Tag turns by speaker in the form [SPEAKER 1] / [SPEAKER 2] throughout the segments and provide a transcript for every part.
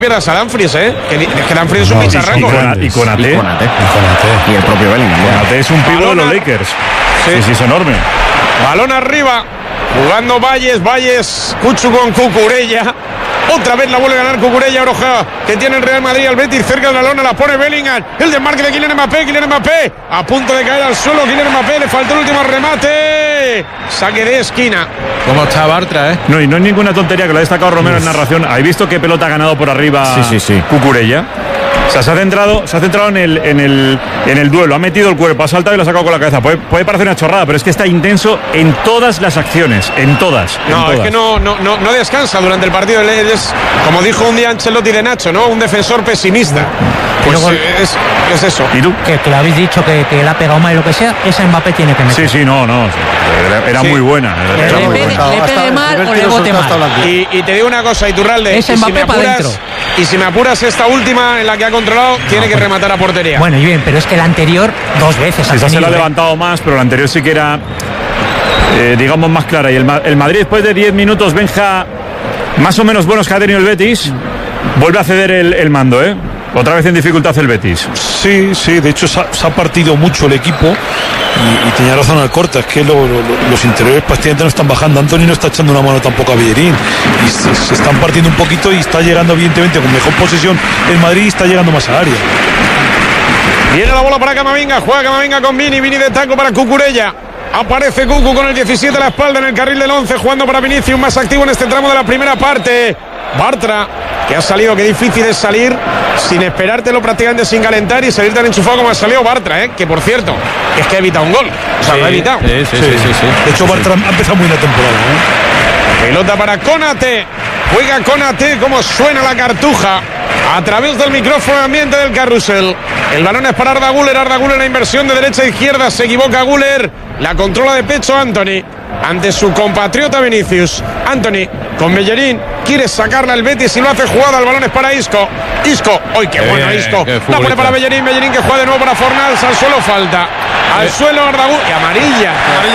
[SPEAKER 1] pierdas a Dumfries, que Dumfries es un bicharraco.
[SPEAKER 2] Y Konaté.
[SPEAKER 3] Y el propio Bellingham.
[SPEAKER 2] Konaté es un pivo de los Lakers. Sí, es enorme.
[SPEAKER 1] Balón arriba, jugando Valles, Cuchu con Cucurella. Otra vez la vuelve a ganar Cucurella, Oroja, que tiene el Real Madrid al Betis cerca de la lona, la pone Bellingham. El desmarque de Kylian Mbappé, a punto de caer al suelo. Kylian Mbappé, le faltó el último remate. Saque de esquina.
[SPEAKER 4] ¿Cómo está Bartra,
[SPEAKER 2] No, y no es ninguna tontería, que lo ha destacado Romero en narración. ¿Habéis visto qué pelota ha ganado por arriba Cucurella? O sea, se ha centrado en el duelo, ha metido el cuerpo, ha saltado y lo ha sacado con la cabeza. Puede parecer una chorrada, pero es que está intenso en todas las acciones, en todas.
[SPEAKER 1] Es que no descansa durante el partido. Es, como dijo un día Ancelotti de Nacho, ¿no? Un defensor pesimista. Pues es eso.
[SPEAKER 5] ¿Y tú? Que le habéis dicho que le ha pegado mal y lo que sea, esa Mbappé tiene que meter.
[SPEAKER 2] Era muy buena.
[SPEAKER 5] Le pegue mal o le bote mal.
[SPEAKER 1] Y te digo una cosa, Iturralde,
[SPEAKER 5] ese Mbappé para adentro.
[SPEAKER 1] Y si me apuras esta última en la que ha controlado, tiene que rematar a portería.
[SPEAKER 5] Bueno, y bien, pero es que la anterior 2 veces.
[SPEAKER 2] Esa se la ha levantado más, pero la anterior sí que era, digamos, más clara. Y el Madrid, después de 10 minutos, Benja, más o menos buenos que ha tenido el Betis, vuelve a ceder el mando, Otra vez en dificultad el Betis.
[SPEAKER 6] Sí, de hecho se ha partido mucho el equipo y tenía razón Alcorta, es que los interiores prácticamente no están bajando. Antony no está echando una mano tampoco a Bellerín y se están partiendo un poquito y está llegando evidentemente con mejor posesión el Madrid y está llegando más al área.
[SPEAKER 1] Viene la bola para Camavinga, juega Camavinga con Vini de taco para Cucurella. Aparece Cucu con el 17 a la espalda en el carril del 11, jugando para Vinicius, más activo en este tramo de la primera parte. Bartra, que ha salido, que difícil es salir sin esperártelo, prácticamente sin calentar y salir tan enchufado como ha salido Bartra, que por cierto, es que ha evitado un gol. O sea, lo ha evitado.
[SPEAKER 6] Sí. De hecho, Bartra ha empezado muy la temporada.
[SPEAKER 1] Pelota para Konaté. Juega Konaté, como suena la cartuja a través del micrófono ambiente del carrusel. El balón es para Arda Güler la inversión de derecha a izquierda, se equivoca Güler, la controla de pecho Antony ante su compatriota Vinicius. Antony con Bellerín, quiere sacarla el Betis y lo hace jugada. El balón es para Isco, ¡ay, qué bueno Isco! La pone para Bellerín que juega de nuevo para Fornals, al suelo falta, al suelo Arda Güler, y amarilla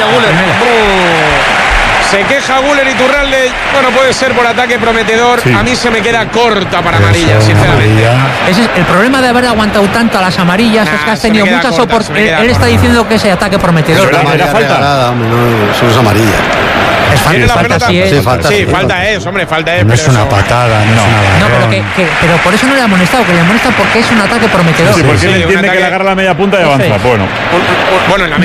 [SPEAKER 1] Güler. Se queja Güler, Iturralde. Bueno, puede ser por ataque prometedor. A mí se me queda corta para amarilla, sinceramente.
[SPEAKER 5] Ese es el problema de haber aguantado tanto a las amarillas, es que has tenido muchas oportunidades. Él está diciendo que ese ataque prometedor.
[SPEAKER 2] ¿Era falta?
[SPEAKER 7] Eso es amarilla.
[SPEAKER 5] Es falta,
[SPEAKER 1] falta es, hombre, falta es.
[SPEAKER 7] No es una patada,
[SPEAKER 5] pero por eso no le ha amonestado, que le amonesta porque es un ataque prometedor.
[SPEAKER 2] Sí, porque él entiende que le agarra la media punta y avanza.
[SPEAKER 1] Bueno, en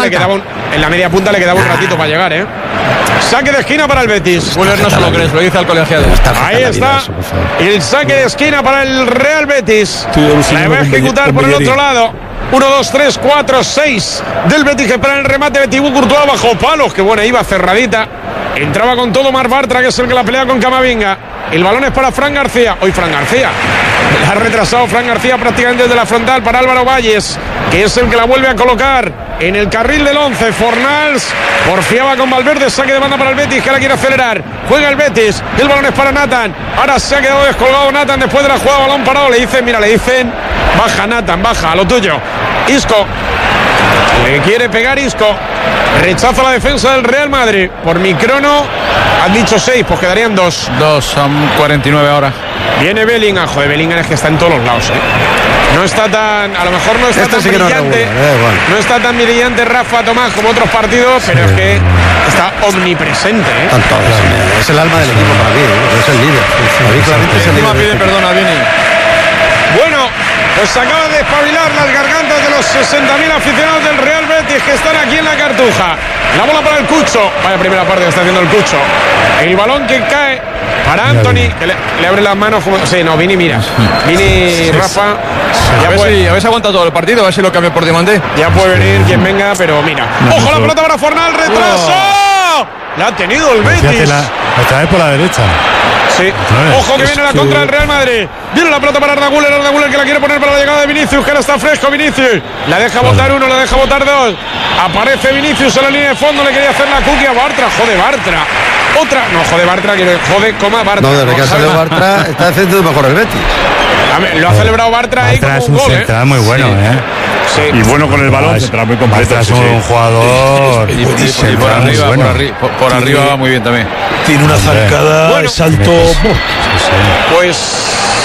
[SPEAKER 1] la media punta le quedaba un ratito para llegar, Saque de esquina para el Betis.
[SPEAKER 4] Güler no se lo crees, lo dice al colegiado.
[SPEAKER 1] Ahí está. El saque de esquina para el Real Betis. La va a ejecutar por el otro lado. 1, 2, 3, 4, 6 del Betis, que espera el remate de Thibaut Courtois bajo palos. Que buena, iba cerradita. Entraba con todo Marc Bartra, que es el que la pelea con Camavinga. El balón es para Fran García. Hoy Fran García. Ha retrasado Fran García prácticamente desde la frontal para Álvaro Valles, que es el que la vuelve a colocar en el carril del 11. Fornals porfiaba con Valverde, saque de banda para el Betis, que la quiere acelerar. Juega el Betis, el balón es para Nathan. Ahora se ha quedado descolgado Nathan después de la jugada, balón parado. Le dicen, baja Nathan, baja, a lo tuyo. Isco, le quiere pegar Isco. Rechaza la defensa del Real Madrid. Por mi crono, han dicho 6, pues quedarían 2.
[SPEAKER 4] 2, son 49 ahora.
[SPEAKER 1] Viene Bellingham, joder, Bellingham es que está en todos los lados, No está tan, a lo mejor no está tan brillante, no está tan brillante Rafa Tomás como otros partidos, pero es que está omnipresente,
[SPEAKER 7] Es el alma del equipo para mí, es el líder.
[SPEAKER 4] Pide perdón a Vini.
[SPEAKER 1] Bueno, pues acaba de espabilar las gargantas de los 60.000 aficionados del Real Betis que están aquí en la Cartuja. La bola para el Cucho. Vaya primera parte que está haciendo el Cucho. El balón que cae para Antony, que le abre las manos como... Sí, no, Vini, mira. Vini, Rafa...
[SPEAKER 4] Habéis aguantado todo el partido, a ver si lo cambio por Diamante.
[SPEAKER 1] Ya puede venir quien venga, pero mira. ¡Ojo la pelota para Fornal! ¡Retraso! La ha tenido el Betis.
[SPEAKER 7] Otra vez por la derecha.
[SPEAKER 1] Sí. Ojo que viene la contra del Real Madrid. Viene la pelota para Arda Güler que la quiere poner para la llegada de Vinicius, que ahora está fresco Vinicius. La deja botar 1, la deja botar 2. Aparece Vinicius en la línea de fondo, le quería hacer la cookie a Bartra. Jode Bartra. Otra. No, jode Bartra, que jode, coma Bartra.
[SPEAKER 7] No, desde que ha salido Bartra está haciendo mejor el Betis.
[SPEAKER 1] Lo ha celebrado Bartra ahí como un gol,
[SPEAKER 7] central muy bueno,
[SPEAKER 1] Sí.
[SPEAKER 2] Y bueno con el balón, central muy completo.
[SPEAKER 7] Es un jugador.
[SPEAKER 4] Y por arriba va muy bien también.
[SPEAKER 6] Tiene una zancada, salto.
[SPEAKER 1] Pues